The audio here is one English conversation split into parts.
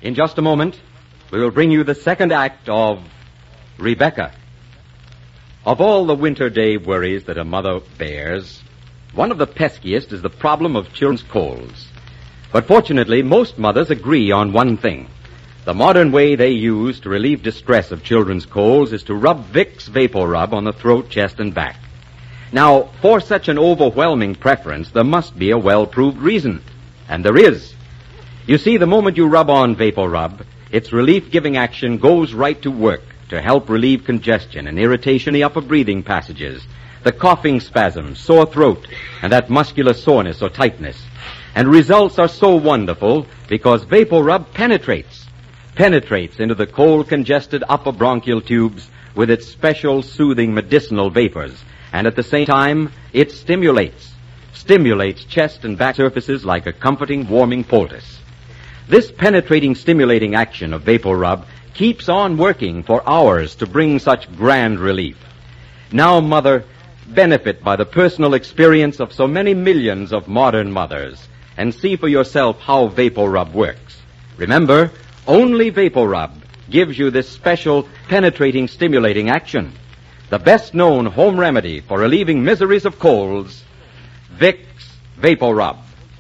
In just a moment, we will bring you the second act of Rebecca. Of all the winter day worries that a mother bears, one of the peskiest is the problem of children's colds. But fortunately, most mothers agree on one thing. The modern way they use to relieve distress of children's colds is to rub Vicks Vapor Rub on the throat, chest, and back. Now, for such an overwhelming preference, there must be a well-proved reason. And there is. You see, the moment you rub on Vapor Rub, its relief-giving action goes right to work to help relieve congestion and irritation in the upper breathing passages, the coughing spasms, sore throat, and that muscular soreness or tightness. And results are so wonderful because Vapor Rub penetrates into the cold, congested upper bronchial tubes with its special soothing medicinal vapors. And at the same time, it stimulates chest and back surfaces like a comforting, warming poultice. This penetrating, stimulating action of Vapor Rub keeps on working for hours to bring such grand relief. Now, Mother, benefit by the personal experience of so many millions of modern mothers and see for yourself how Vapor Rub works. Remember, only Vapor Rub gives you this special penetrating, stimulating action. The best-known home remedy for relieving miseries of colds, Vicks Vapor Rub.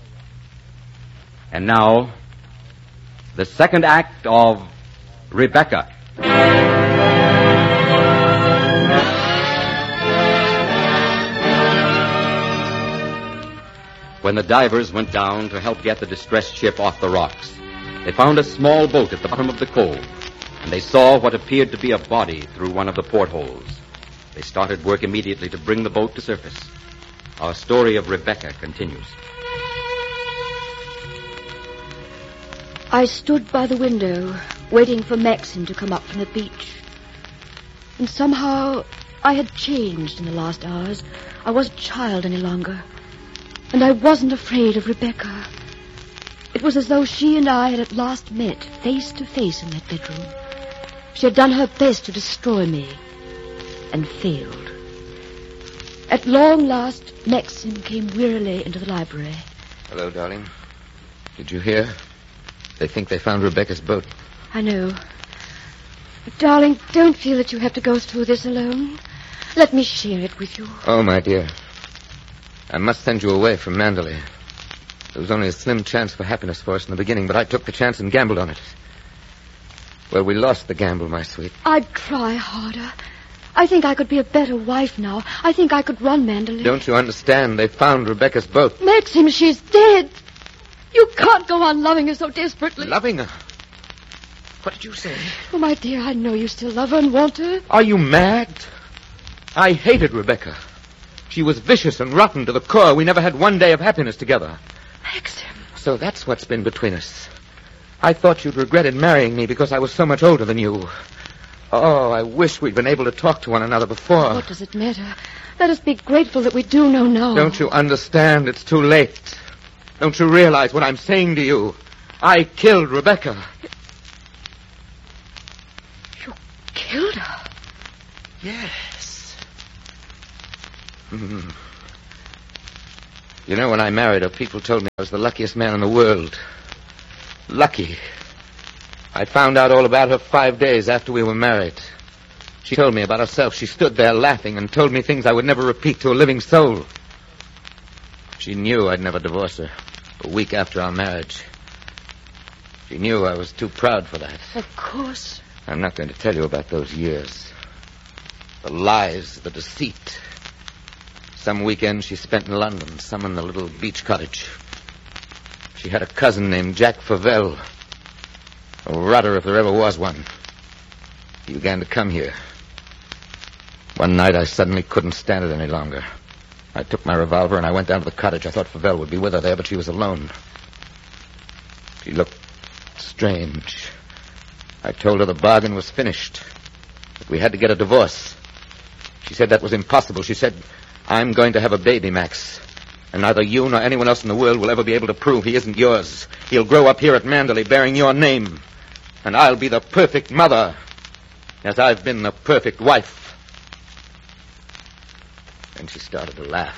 And now, the second act of Rebecca. When the divers went down to help get the distressed ship off the rocks, they found a small boat at the bottom of the cove, and they saw what appeared to be a body through one of the portholes. They started work immediately to bring the boat to surface. Our story of Rebecca continues. I stood by the window, waiting for Maxim to come up from the beach. And somehow I had changed in the last hours. I wasn't a child any longer. And I wasn't afraid of Rebecca. It was as though she and I had at last met, face to face in that bedroom. She had done her best to destroy me, and failed. At long last, Maxim came wearily into the library. Hello, darling. Did you hear? They think they found Rebecca's boat. I know. But, darling, don't feel that you have to go through this alone. Let me share it with you. Oh, my dear. I must send you away from Manderley. There was only a slim chance for happiness for us in the beginning, but I took the chance and gambled on it. Well, we lost the gamble, my sweet. I'd try harder. I think I could be a better wife now. I think I could run Manderley. Don't you understand? They found Rebecca's boat. Maxim, she's dead. You can't go on loving her so desperately. Loving her? What did you say? Oh, my dear, I know you still love her and want her. Are you mad? I hated Rebecca. She was vicious and rotten to the core. We never had one day of happiness together. Maxim. So that's what's been between us. I thought you'd regretted marrying me because I was so much older than you. Oh, I wish we'd been able to talk to one another before. What does it matter? Let us be grateful that we do know now. Don't you understand? It's too late. Don't you realize what I'm saying to you? I killed Rebecca. You killed her? Yes. You know, when I married her, people told me I was the luckiest man in the world. Lucky. I found out all about her 5 days after we were married. She told me about herself. She stood there laughing and told me things I would never repeat to a living soul. She knew I'd never divorce her. A week after our marriage. She knew I was too proud for that. Of course. I'm not going to tell you about those years. The lies, the deceit. Some weekends she spent in London, some in the little beach cottage. She had a cousin named Jack Favell. A rotter if there ever was one. He began to come here. One night I suddenly couldn't stand it any longer. I took my revolver and I went down to the cottage. I thought Favell would be with her there, but she was alone. She looked strange. I told her the bargain was finished. That we had to get a divorce. She said that was impossible. She said, I'm going to have a baby, Max. And neither you nor anyone else in the world will ever be able to prove he isn't yours. He'll grow up here at Manderley bearing your name. And I'll be the perfect mother, as I've been the perfect wife. And she started to laugh.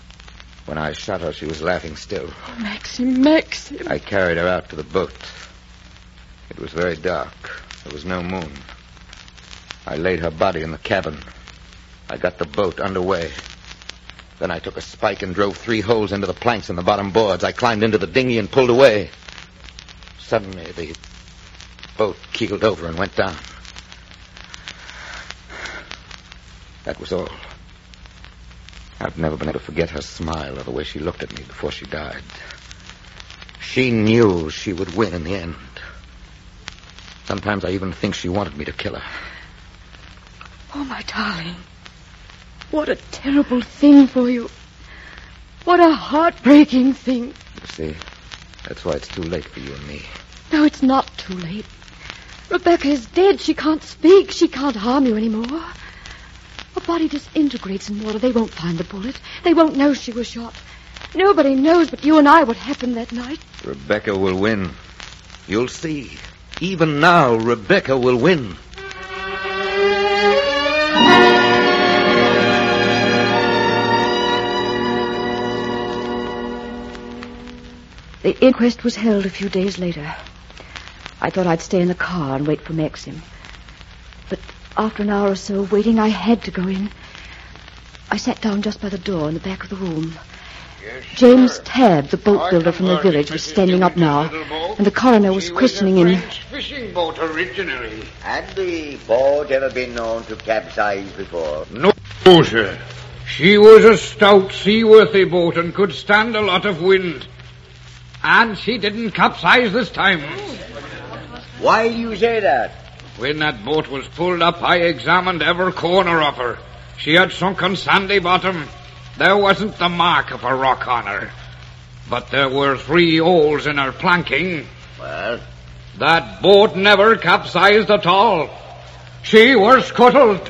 When I shot her, she was laughing still. Oh, Maxim. I carried her out to the boat. It was very dark. There was no moon. I laid her body in the cabin. I got the boat underway. Then I took a spike and drove 3 holes into the planks in the bottom boards. I climbed into the dinghy and pulled away. Suddenly, the boat keeled over and went down. That was all. I've never been able to forget her smile or the way she looked at me before she died. She knew she would win in the end. Sometimes I even think she wanted me to kill her. Oh, my darling. What a terrible thing for you. What a heartbreaking thing. You see, that's why it's too late for you and me. No, it's not too late. Rebecca is dead. She can't speak. She can't harm you anymore. Her body disintegrates in water. They won't find the bullet. They won't know she was shot. Nobody knows but you and I what happened that night. Rebecca will win. You'll see. Even now, Rebecca will win. The inquest was held a few days later. I thought I'd stay in the car and wait for Maxim. But after an hour or so of waiting, I had to go in. I sat down just by the door in the back of the room. Yes, James Tabb, the boat builder from the village, was standing up now, and the coroner was questioning him. She was a French fishing boat originally. Had the boat ever been known to capsize before? No, sir. She was a stout, seaworthy boat and could stand a lot of wind. And she didn't capsize this time. Why do you say that? When that boat was pulled up, I examined every corner of her. She had sunken sandy bottom. There wasn't the mark of a rock on her. But there were 3 holes in her planking. Well? That boat never capsized at all. She was scuttled.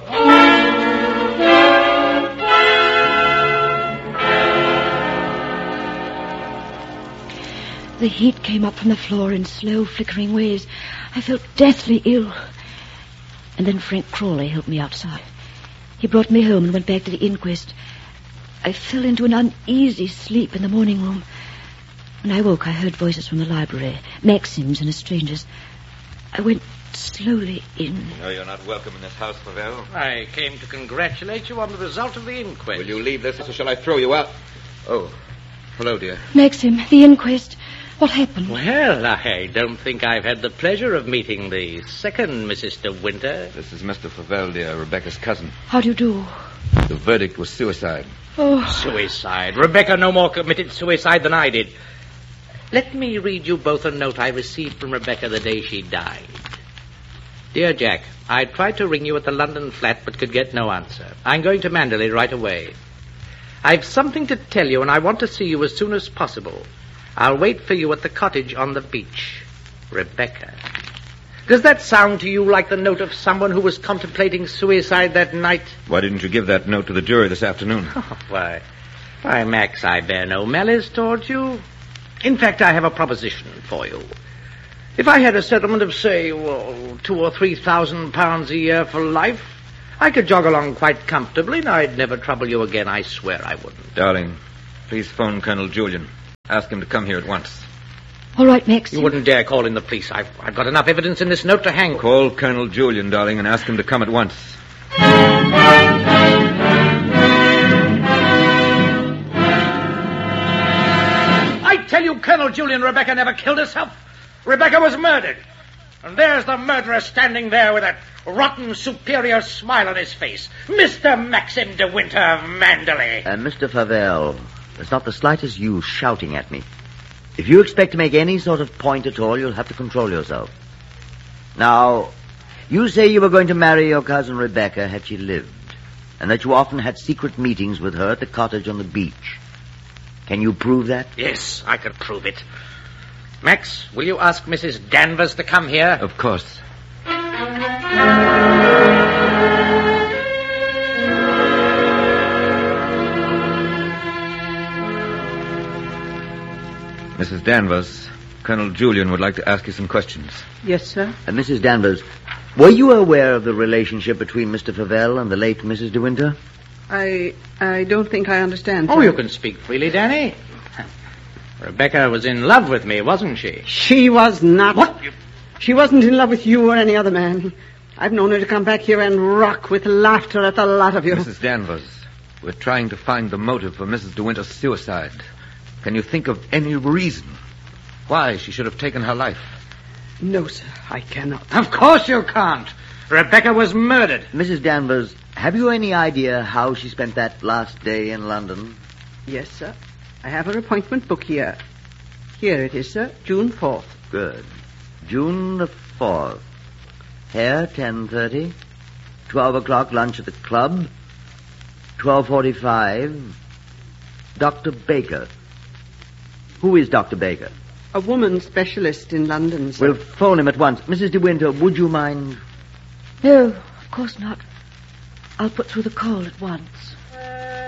The heat came up from the floor in slow, flickering waves. I felt deathly ill. And then Frank Crawley helped me outside. He brought me home and went back to the inquest. I fell into an uneasy sleep in the morning room. When I woke, I heard voices from the library, Maxim's and a stranger's. I went slowly in. No, you're not welcome in this house, Pavel. I came to congratulate you on the result of the inquest. Will you leave this, or shall I throw you out? Oh, hello, dear. Maxim, the inquest. What happened? Well, I don't think I've had the pleasure of meeting the second Mrs. De Winter. This is Mr. Pavel, dear, Rebecca's cousin. How do you do? The verdict was suicide. Oh. Suicide. Rebecca no more committed suicide than I did. Let me read you both a note I received from Rebecca the day she died. Dear Jack, I tried to ring you at the London flat but could get no answer. I'm going to Mandalay right away. I've something to tell you and I want to see you as soon as possible. I'll wait for you at the cottage on the beach. Rebecca. Does that sound to you like the note of someone who was contemplating suicide that night? Why didn't you give that note to the jury this afternoon? Oh, why, Max, I bear no malice towards you. In fact, I have a proposition for you. If I had a settlement of, say, £2,000 or £3,000 a year for life, I could jog along quite comfortably and I'd never trouble you again. I swear I wouldn't. Darling, please phone Colonel Julian. Ask him to come here at once. All right, Max. You wouldn't dare call in the police. I've got enough evidence in this note to hang. Call Colonel Julian, darling, and ask him to come at once. I tell you, Colonel Julian, Rebecca never killed herself. Rebecca was murdered. And there's the murderer standing there with that rotten, superior smile on his face. Mr. Maxim De Winter of Mandalay. Mr. Favel, there's not the slightest use shouting at me. If you expect to make any sort of point at all, you'll have to control yourself. Now, you say you were going to marry your cousin Rebecca had she lived, and that you often had secret meetings with her at the cottage on the beach. Can you prove that? Yes, I can prove it. Max, will you ask Mrs. Danvers to come here? Of course. Mrs. Danvers, Colonel Julian would like to ask you some questions. Yes, sir. Mrs. Danvers, were you aware of the relationship between Mr. Favel and the late Mrs. De Winter? I don't think I understand, sir. Oh, you can speak freely, Danny. Rebecca was in love with me, wasn't she? She was not. What? She wasn't in love with you or any other man. I've known her to come back here and rock with laughter at the lot of you. Mrs. Danvers, we're trying to find the motive for Mrs. De Winter's suicide. Can you think of any reason why she should have taken her life? No, sir, I cannot. Of course you can't. Rebecca was murdered. Mrs. Danvers, have you any idea how she spent that last day in London? Yes, sir. I have her appointment book here. Here it is, sir. June 4th. Good. June the 4th. Here, 10:30. 12 o'clock, lunch at the club. 12:45. Dr. Baker. Who is Dr. Baker? A woman specialist in London, sir. We'll phone him at once. Mrs. De Winter, would you mind? No, of course not. I'll put through the call at once.